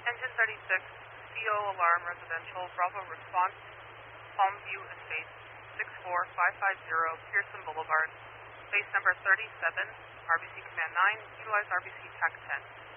Engine 36, CO Alarm Residential, Bravo Response, Palmview Estates, 64550 Pearson Boulevard, base number 37, RBC Command 9, utilize RBC TAC 10.